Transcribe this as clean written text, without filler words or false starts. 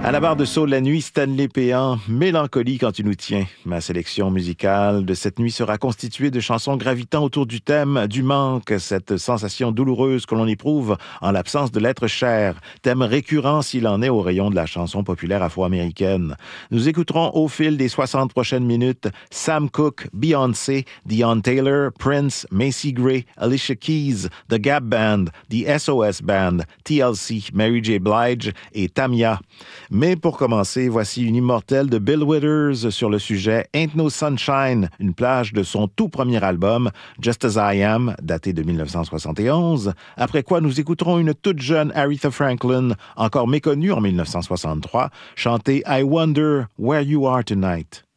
À la barre de Saut de la nuit, Stanley Péan, Mélancolie quand tu nous tiens. Ma sélection musicale de cette nuit sera constituée de chansons gravitant autour du thème du manque, cette sensation douloureuse que l'on éprouve en l'absence de l'être cher, thème récurrent s'il en est au rayon de la chanson populaire afro-américaine. Nous écouterons au fil des 60 prochaines minutes Sam Cooke, Beyoncé, Deon Taylor, Prince, Macy Gray, Alicia Keys, The Gap Band, The SOS Band, TLC, Mary J. Blige et Tamia. Mais pour commencer, voici une immortelle de Bill Withers sur le sujet Ain't No Sunshine, une plage de son tout premier album, Just As I Am, daté de 1971, après quoi nous écouterons une toute jeune Aretha Franklin, encore méconnue en 1963, chanter I Wonder Where You Are Tonight.